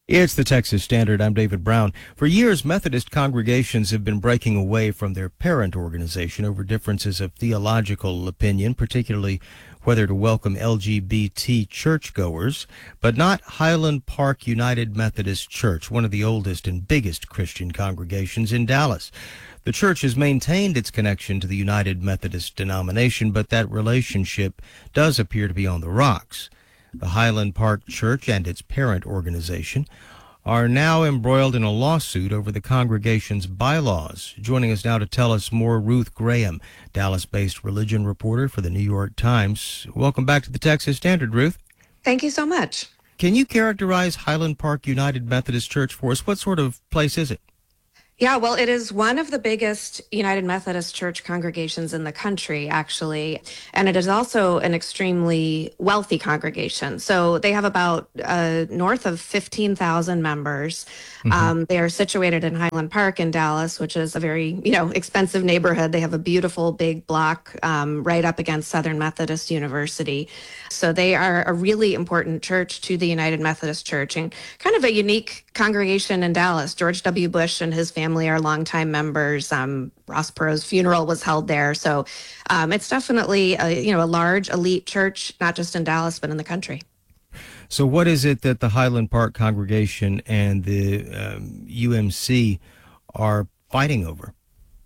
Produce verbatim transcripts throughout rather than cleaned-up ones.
It's the Texas Standard. I'm David Brown. For years, Methodist congregations have been breaking away from their parent organization over differences of theological opinion, particularly whether to welcome L G B T churchgoers, but not Highland Park United Methodist Church, one of the oldest and biggest Christian congregations in Dallas. The church has maintained its connection to the United Methodist denomination, but that relationship does appear to be on the rocks. The Highland Park Church and its parent organization are now embroiled in a lawsuit over the congregation's bylaws. Joining us now to tell us more, Ruth Graham, Dallas-based religion reporter for the New York Times. Welcome back to the Texas Standard, Ruth. Thank you so much. Can you characterize Highland Park United Methodist Church for us? What sort of place is it? Yeah, well, it is one of the biggest United Methodist Church congregations in the country, actually. And it is also an extremely wealthy congregation. So they have about uh, north of fifteen thousand members. Mm-hmm. Um, they are situated in Highland Park in Dallas, which is a very, you know, expensive neighborhood. They have a beautiful big block um, right up against Southern Methodist University. So they are a really important church to the United Methodist Church and kind of a unique congregation in Dallas. George W. Bush and his family Family are longtime members. Um, Ross Perot's funeral was held there. So um, it's definitely a, you know, a large elite church, not just in Dallas, but in the country. So what is it that the Highland Park congregation and the um, U M C are fighting over?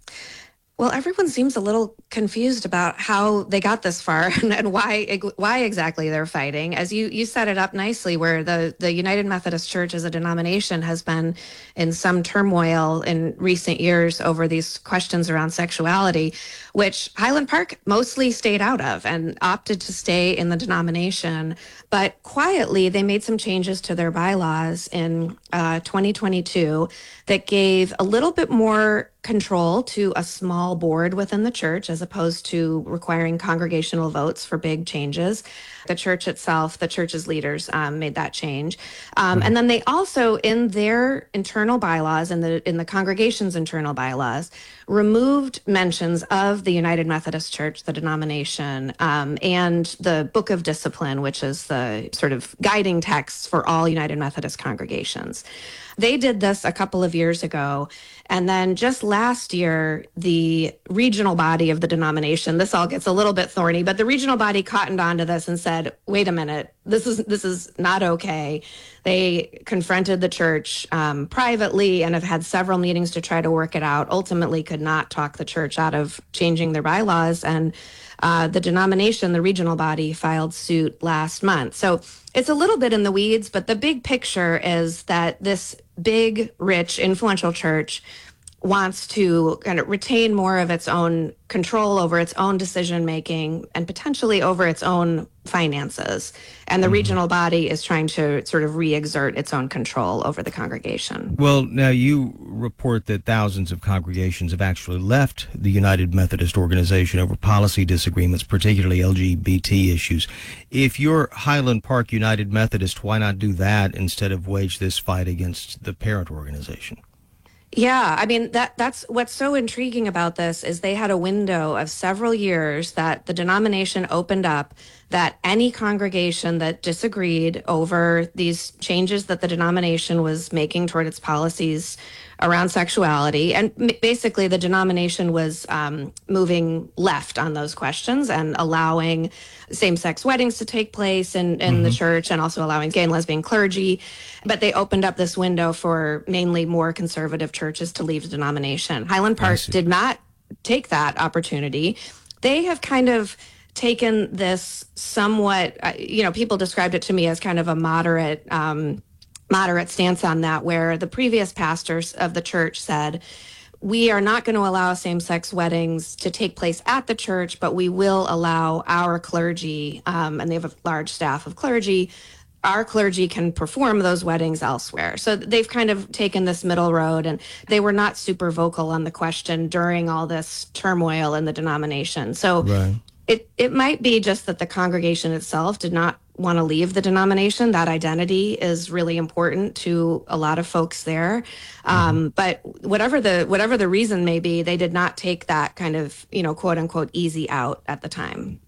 Well, everyone seems a little confused about how they got this far and, and why why exactly they're fighting. As you, you set it up nicely, where the, the United Methodist Church as a denomination has been in some turmoil in recent years over these questions around sexuality, which Highland Park mostly stayed out of and opted to stay in the denomination. But quietly, they made some changes to their bylaws in uh, twenty twenty-two that gave a little bit more control to a small board within the church, as opposed to requiring congregational votes for big changes. The church itself, the church's leaders um, made that change. Um, and then they also, in their internal bylaws, in the in the congregation's internal bylaws, removed mentions of the United Methodist Church, the denomination, um, and the Book of Discipline, which is the sort of guiding text for all United Methodist congregations. They did this a couple of years ago. And then just last year, the regional body of the denomination, this all gets a little bit thorny, but the regional body cottoned onto this and said, wait a minute, this is this is not okay. They confronted the church um, privately and have had several meetings to try to work it out, ultimately could not talk the church out of changing their bylaws. And uh, the denomination, the regional body, filed suit last month. So it's a little bit in the weeds, but the big picture is that this big, rich, influential church wants to kind of retain more of its own control over its own decision making and potentially over its own finances. And the mm-hmm. regional body is trying to sort of re-exert its own control over the congregation. Well, now you report that thousands of congregations have actually left the United Methodist organization over policy disagreements, particularly L G B T issues. If you're Highland Park United Methodist, why not do that instead of wage this fight against the parent organization? Yeah, I mean, that that's what's so intriguing about this is they had a window of several years that the denomination opened up that any congregation that disagreed over these changes that the denomination was making toward its policies around sexuality, and m- basically the denomination was um, moving left on those questions and allowing same-sex weddings to take place in, in mm-hmm. the church, and also allowing gay and lesbian clergy. But they opened up this window for mainly more conservative churches to leave the denomination. Highland Park did not take that opportunity. They have kind of taken this somewhat, uh, you know, people described it to me as kind of a moderate um, moderate stance on that, where the previous pastors of the church said, we are not going to allow same-sex weddings to take place at the church, but we will allow our clergy, um, and they have a large staff of clergy, our clergy can perform those weddings elsewhere. So they've kind of taken this middle road, and they were not super vocal on the question during all this turmoil in the denomination. So right. it, it might be just that the congregation itself did not want to leave the denomination. That identity is really important to a lot of folks there. Mm-hmm. Um, but whatever the whatever the reason may be, they did not take that kind of, you know, quote unquote, easy out at the time.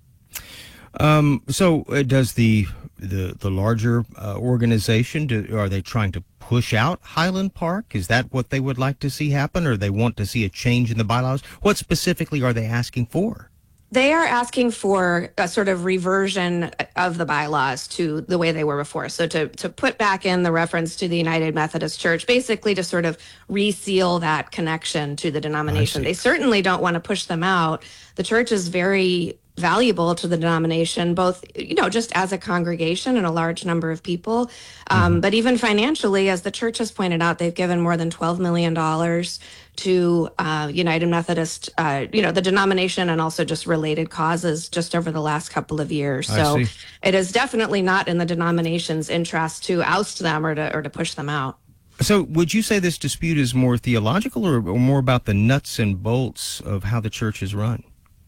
Um, so uh, does the the the larger uh, organization, do, are they trying to push out Highland Park? Is that what they would like to see happen, or they want to see a change in the bylaws? What specifically are they asking for? They are asking for a sort of reversion of the bylaws to the way they were before. So to, to put back in the reference to the United Methodist Church, basically to sort of reseal that connection to the denomination. They certainly don't want to push them out. The church is very valuable to the denomination, both, you know, just as a congregation and a large number of people, um, mm-hmm. but even financially, as the church has pointed out, they've given more than twelve million dollars to uh, United Methodist, uh, you know, the denomination, and also just related causes just over the last couple of years. So it is definitely not in the denomination's interest to oust them or to or to push them out. So would you say this dispute is more theological or, or more about the nuts and bolts of how the church is run?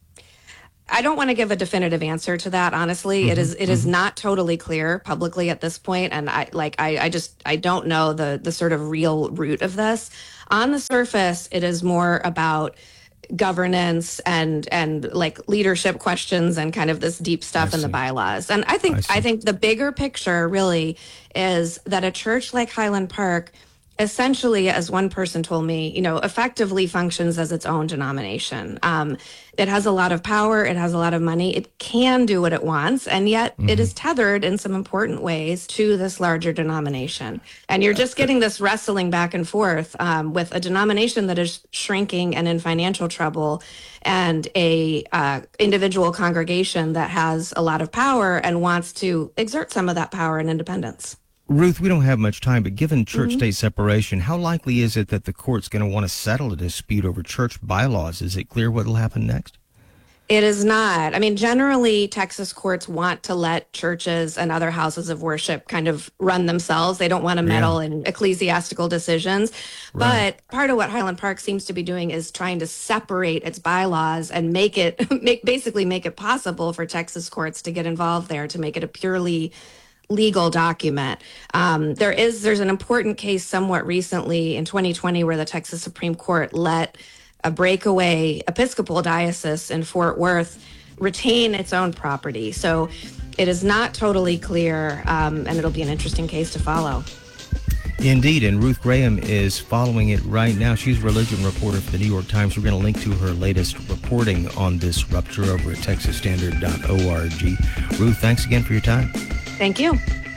I don't want to give a definitive answer to that, honestly. Mm-hmm, it is it mm-hmm. is not totally clear publicly at this point, and I like I, I just I don't know the the sort of real root of this. On the surface, it is more about governance and and like leadership questions and kind of this deep stuff in the bylaws. And I think I, I think the bigger picture really is that a church like Highland Park essentially, as one person told me, you know, effectively functions as its own denomination. Um, it has a lot of power. It has a lot of money. It can do what it wants. And yet mm-hmm. it is tethered in some important ways to this larger denomination. And you're just getting this wrestling back and forth um, with a denomination that is shrinking and in financial trouble, and a uh, individual congregation that has a lot of power and wants to exert some of that power and independence. Ruth, we don't have much time, but given church-state mm-hmm. separation, how likely is it that the court's going to want to settle a dispute over church bylaws? Is it clear what will happen next? It is not. I mean, generally, Texas courts want to let churches and other houses of worship kind of run themselves. They don't want to meddle yeah. in ecclesiastical decisions. Right. But part of what Highland Park seems to be doing is trying to separate its bylaws and make it, make basically make it possible for Texas courts to get involved there, to make it a purely legal document. Um, there is, there's an important case somewhat recently in twenty twenty where the Texas Supreme Court let a breakaway Episcopal diocese in Fort Worth retain its own property. So it is not totally clear, um, and it'll be an interesting case to follow. Indeed, and Ruth Graham is following it right now. She's a religion reporter for the New York Times. We're going to link to her latest reporting on this rupture over at texas standard dot org. Ruth, thanks again for your time. Thank you.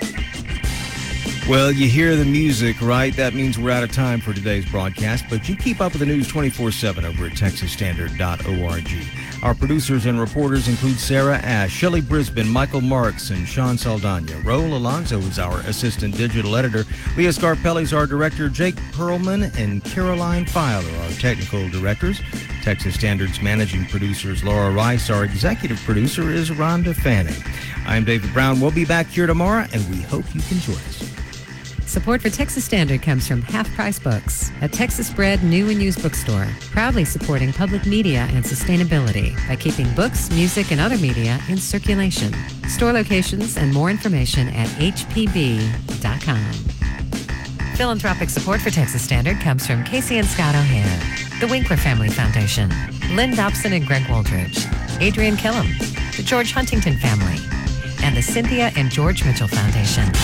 Well, you hear the music, right? That means we're out of time for today's broadcast, but you keep up with the news twenty-four seven over at texas standard dot org. Our producers and reporters include Sarah Ash, Shelley Brisbane, Michael Marks, and Sean Saldana. Raul Alonso is our assistant digital editor. Leah Scarpelli is our director. Jake Perlman and Caroline Feiler are our technical directors. Texas Standard's managing producer is Laura Rice. Our executive producer is Rhonda Fanning. I'm David Brown. We'll be back here tomorrow, and we hope you can join us. Support for Texas Standard comes from Half Price Books, a Texas-bred new and used bookstore, proudly supporting public media and sustainability by keeping books, music, and other media in circulation. Store locations and more information at h p b dot com. Philanthropic support for Texas Standard comes from Casey and Scott O'Hare, the Winkler Family Foundation, Lynn Dobson and Greg Waldridge, Adrian Killam, the George Huntington Family, and the Cynthia and George Mitchell Foundation.